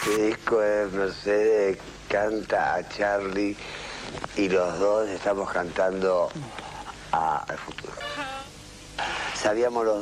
Este disco es Mercedes canta a Charlie y los dos estamos cantando al futuro. Sabíamos los